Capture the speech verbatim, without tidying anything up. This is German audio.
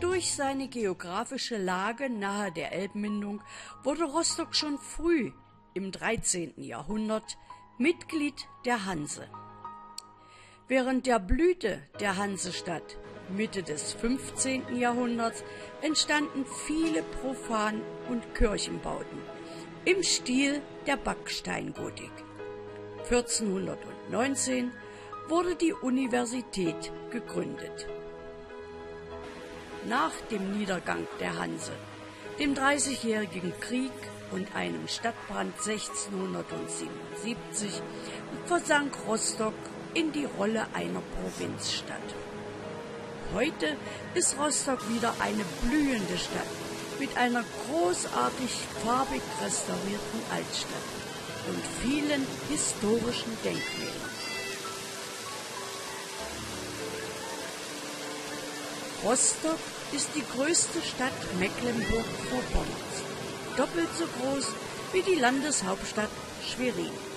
Durch seine geografische Lage nahe der Elbmündung wurde Rostock schon früh im dreizehnten Jahrhundert Mitglied der Hanse. Während der Blüte der Hansestadt Mitte des fünfzehnten Jahrhunderts entstanden viele Profan- und Kirchenbauten im Stil der Backsteingotik. vierzehnhundertneunzehn wurde die Universität gegründet. Nach dem Niedergang der Hanse, dem Dreißigjährigen Krieg und einem Stadtbrand sechzehnhundertsiebenundsiebzig versank Rostock in die Rolle einer Provinzstadt. Heute ist Rostock wieder eine blühende Stadt mit einer großartig farbig restaurierten Altstadt und vielen historischen Denkmälern. Rostock ist die größte Stadt Mecklenburg-Vorpommerns, doppelt so groß wie die Landeshauptstadt Schwerin.